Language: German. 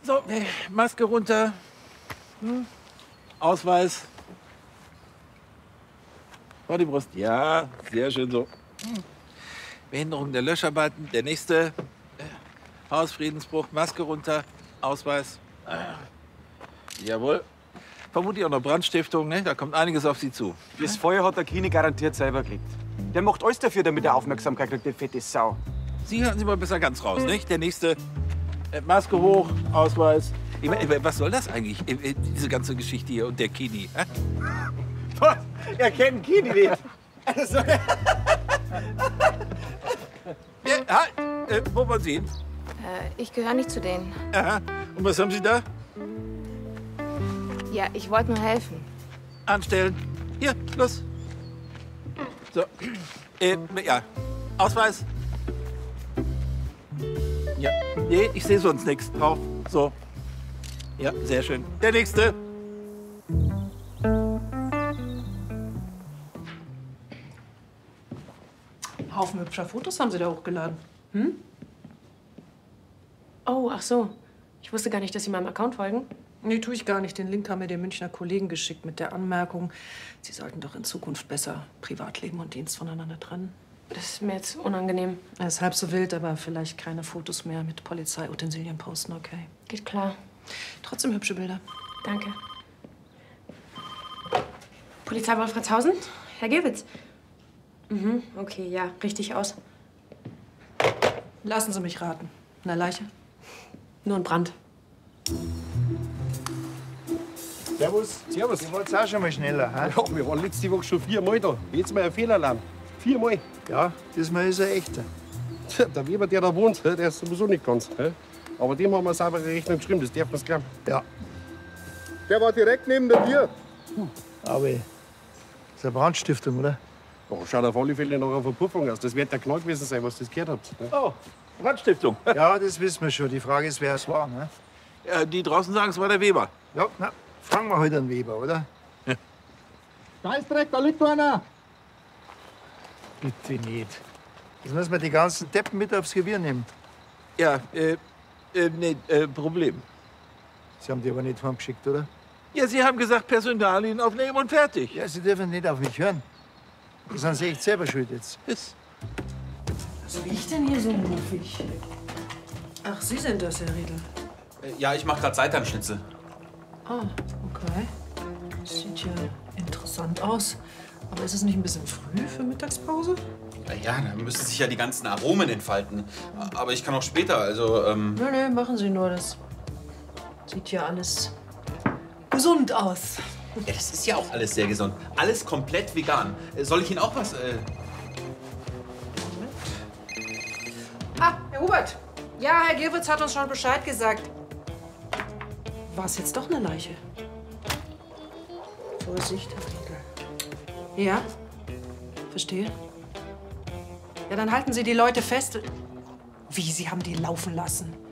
So, Maske runter. Ausweis. Vor die Brust. Ja, sehr schön so. Behinderung der Löscharbeiten. Der nächste. Hausfriedensbruch. Maske runter. Ausweis. Jawohl. Vermutlich auch noch Brandstiftung, ne? Da kommt einiges auf Sie zu. Das Feuer hat der Kini garantiert selber gekriegt. Der macht alles dafür, damit er Aufmerksamkeit kriegt, die fette Sau. Sie hören Sie mal besser ganz raus, nicht? Der nächste. Maske hoch, Ausweis. Ich meine, was soll das eigentlich, diese ganze Geschichte hier und der Kini? Hä? Was? Er kennt Kini nicht. Also, Ja, halt. Wo wollen Sie hin? Ich gehöre nicht zu denen. Aha. Und was haben Sie da? Ja, ich wollte nur helfen. Anstellen. Hier, los. So. Ja. Ausweis. Ja. Nee, ich sehe sonst nichts drauf. So. Ja, sehr schön. Der nächste. Haufen hübscher Fotos haben Sie da hochgeladen. Hm? Oh, ach so. Ich wusste gar nicht, dass Sie meinem Account folgen. Nee, tue ich gar nicht. Den Link haben mir die Münchner Kollegen geschickt mit der Anmerkung, Sie sollten doch in Zukunft besser Privatleben und Dienst voneinander trennen. Das ist mir jetzt unangenehm. Er ist halb so wild, aber vielleicht keine Fotos mehr mit Polizeiutensilien posten, okay? Geht klar. Trotzdem hübsche Bilder. Danke. Polizei Wolfratshausen? Herr Gewitz? Mhm, okay, ja, richtig aus. Lassen Sie mich raten. Eine Leiche? Nur ein Brand. Servus. Servus. Ihr wollt's auch schon mal schneller, hä? Ja, wir waren letzte Woche schon 4-mal da. Jetzt mal ein Fehlalarm. 4-mal. Ja, diesmal ist er echter. Der Weber, der da wohnt, der ist sowieso nicht ganz. Aber dem haben wir eine saubere Rechnung geschrieben, das darf man glauben. Ja, Der war direkt neben der Tür. aber das ist eine Brandstiftung, oder? Oh, schaut auf alle Fälle nach einer Verpuffung aus. Das wird der Knall gewesen sein, was das gehört habt. Oh, Brandstiftung. Ja, das wissen wir schon. Die Frage ist, wer es war, ne? Die draußen sagen, es war der Weber. Ja, na, fragen wir halt an Weber, oder? Scheißdreck, da liegt einer. Bitte nicht. Jetzt müssen wir die ganzen Deppen mit aufs Revier nehmen. Ja, nee, Problem. Sie haben die aber nicht heimgeschickt, oder? Ja, Sie haben gesagt, Personalien aufnehmen und fertig. Ja, Sie dürfen nicht auf mich hören. Das sind Sie echt selber schuld jetzt. Ist. Was riecht denn hier so muffig? Ach, Sie sind das, Herr Riedel. Ja, ich mache gerade Seitanschnitzel. Ah, okay. Sieht ja interessant aus. Aber ist es nicht ein bisschen früh für Mittagspause? Ja, da müssen sich ja die ganzen Aromen entfalten. Aber ich kann auch später, also, Nee, machen Sie nur. Das sieht ja alles gesund aus. Ja, das ist ja auch alles sehr gesund. Alles komplett vegan. Soll ich Ihnen auch was, Ah, Herr Hubert. Ja, Herr Gewitz hat uns schon Bescheid gesagt. War es jetzt doch eine Leiche? Vorsicht, Herr Riedel. Ja? Verstehe. Ja, dann halten Sie die Leute fest. Wie, Sie haben die laufen lassen?